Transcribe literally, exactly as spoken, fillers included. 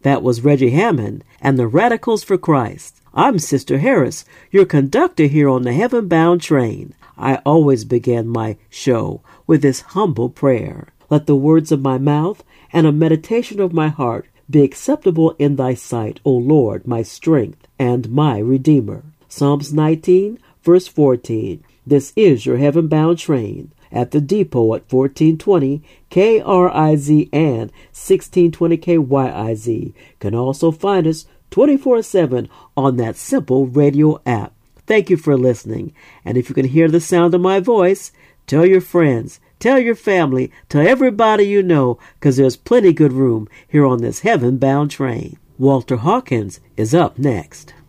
That was Reggie Hammond and the Radicals for Christ. I'm Sister Harris, your conductor here on the Heaven Bound Train. I always begin my show with this humble prayer. Let the words of my mouth and a meditation of my heart be acceptable in thy sight, O Lord, my strength and my Redeemer. Psalms nineteen, verse fourteen. This is your Heaven Bound Train at the depot at fourteen twenty K R I Z and sixteen twenty K Y I Z. Can also find us twenty-four seven on that simple radio app. Thank you for listening. And if you can hear the sound of my voice, tell your friends, tell your family, tell everybody you know, because there's plenty good room here on this Heaven Bound Train. Walter Hawkins is up next.